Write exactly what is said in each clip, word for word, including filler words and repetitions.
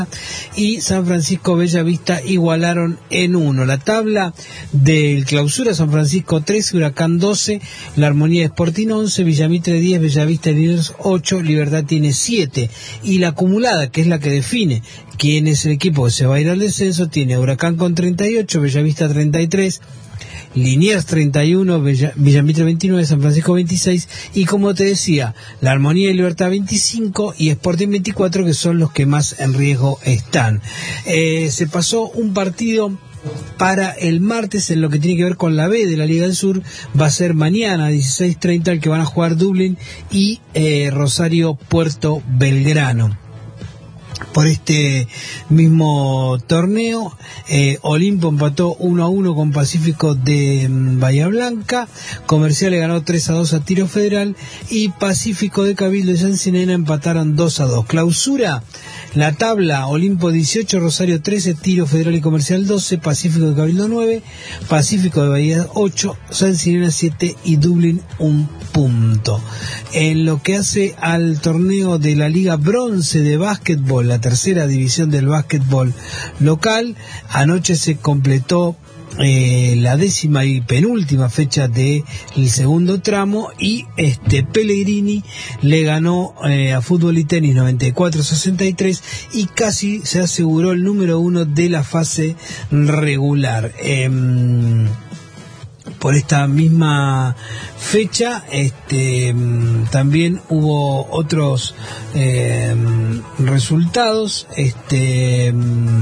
y San Francisco Bellavista igualaron en uno. La tabla del clausura: San Francisco trece, Huracán doce, La Armonía Sporting once, Villamitre diez, Bellavista y Liniers ocho, Libertad tiene siete, y la acumulada, que es la que define quién es el equipo que se va a ir al descenso, tiene Huracán con treinta y ocho, Bellavista treinta y tres, Liniers treinta y uno, Villa, Villamitre veintinueve, San Francisco veintiséis, y como te decía, La Armonía y Libertad veinticinco y Sporting veinticuatro, que son los que más en riesgo están. Eh, se pasó un partido para el martes en lo que tiene que ver con la B de la Liga del Sur. Va a ser mañana a dieciséis treinta, el que van a jugar Dublín y eh, Rosario Puerto Belgrano. Por este mismo torneo, eh, Olimpo empató uno a uno con Pacífico de mm, Bahía Blanca, Comercial le ganó tres a dos a Tiro Federal, y Pacífico de Cabildo y San Sinena empataron dos a dos. Clausura la tabla: Olimpo dieciocho, Rosario trece, Tiro Federal y Comercial doce, Pacífico de Cabildo nueve, Pacífico de Bahía ocho, San Sinena siete y Dublín un punto. En lo que hace al torneo de la Liga Bronce de Básquetbol, la tercera división del básquetbol local, anoche se completó Eh, la décima y penúltima fecha del segundo tramo, y este Pellegrini le ganó eh, a Fútbol y Tenis noventa y cuatro a sesenta y tres y casi se aseguró el número uno de la fase regular. Eh, por esta misma fecha este también hubo otros eh, resultados. este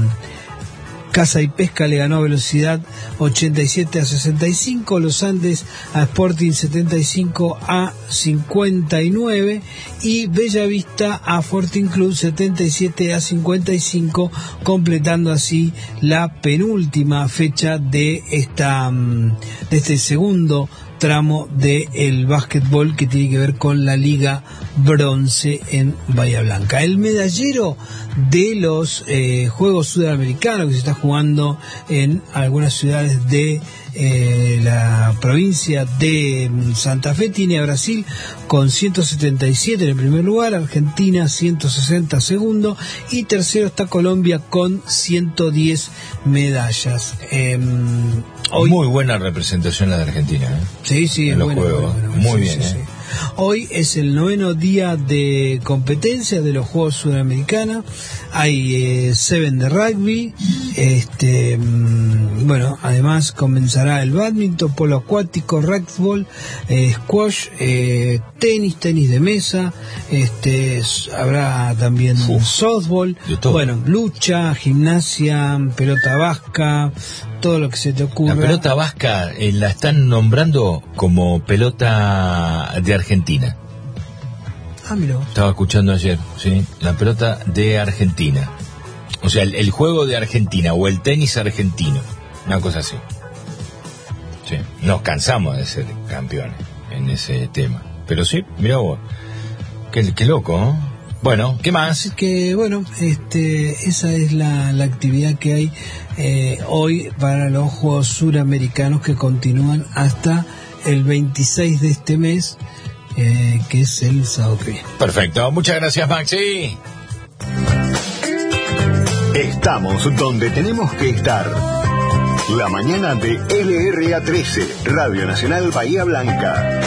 Caza y Pesca le ganó a Velocidad ochenta y siete a sesenta y cinco, Los Andes a Sporting setenta y cinco a cincuenta y nueve y Bellavista a Sporting Club setenta y siete a cincuenta y cinco, completando así la penúltima fecha de esta de este segundo tramo del básquetbol que tiene que ver con la Liga Bronce en Bahía Blanca. El medallero de los eh, Juegos Sudamericanos, que se está jugando en algunas ciudades de eh, la provincia de Santa Fe, tiene a Brasil con ciento setenta y siete en el primer lugar, Argentina ciento sesenta segundo, y tercero está Colombia con ciento diez medallas. Eh, Hoy, muy buena representación la de Argentina, ¿eh? Sí, sí, en los bueno, juegos. Bueno, bueno, muy sí, bien, sí, ¿eh? Sí. Hoy es el noveno día de competencia de los Juegos Sudamericanos. Hay eh, seven de rugby. Este, mmm, bueno, además comenzará el bádminton, polo acuático, racquetball, eh, squash, eh, tenis, tenis de mesa. Este, habrá también Uf, softball. Bueno, lucha, gimnasia, pelota vasca, todo lo que se te ocurra. La pelota vasca eh, la están nombrando como pelota de Argentina. Ah, mira. Estaba escuchando ayer, sí, la pelota de Argentina. O sea, el, el juego de Argentina o el tenis argentino, una cosa así. Sí, nos cansamos de ser campeones en ese tema. Pero sí, mira vos, qué, qué loco, ¿no? Bueno, ¿qué más? Así que, bueno, este, esa es la, la actividad que hay eh, hoy para los Juegos Suramericanos, que continúan hasta el veintiséis de este mes, eh, que es el sábado que viene. Perfecto, muchas gracias, Maxi. Estamos donde tenemos que estar. La mañana de L R A trece, Radio Nacional Bahía Blanca.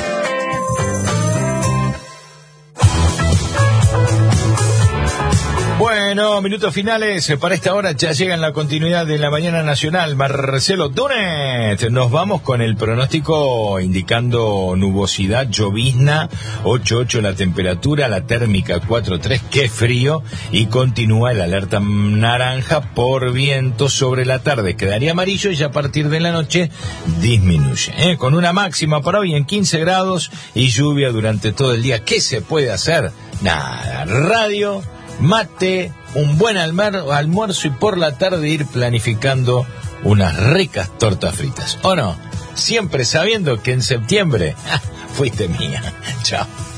Bueno, minutos finales para esta hora, ya llega en la continuidad de la mañana nacional. Marcelo Dunet, nos vamos con el pronóstico indicando nubosidad, llovizna, ocho ocho la temperatura, la térmica cuatro tres, qué frío, y continúa el alerta naranja por viento. Sobre la tarde quedaría amarillo y ya a partir de la noche disminuye, ¿eh? Con una máxima para hoy en quince grados y lluvia durante todo el día. ¿Qué se puede hacer? Nada, radio, mate, un buen almuer- almuerzo y por la tarde ir planificando unas ricas tortas fritas. ¿O no? Siempre sabiendo que en septiembre fuiste mía. Chao.